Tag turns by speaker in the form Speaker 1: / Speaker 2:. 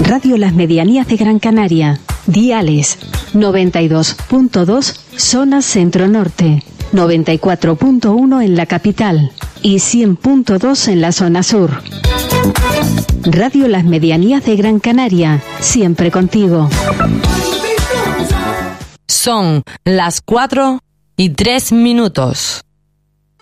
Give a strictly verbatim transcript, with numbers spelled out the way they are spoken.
Speaker 1: Radio Las Medianías de Gran Canaria. Diales noventa y dos punto dos zona centro-norte, noventa y cuatro punto uno en la capital y cien punto dos en la zona sur. Radio Las Medianías de Gran Canaria, siempre contigo.
Speaker 2: Son las cuatro y tres minutos.